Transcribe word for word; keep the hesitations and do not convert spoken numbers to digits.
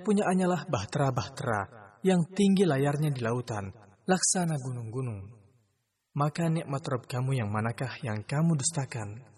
kepunyaannya lah bahtera-bahtera yang tinggi layarnya di lautan, laksana gunung-gunung. Maka nikmat Rabb kamu yang manakah yang kamu dustakan?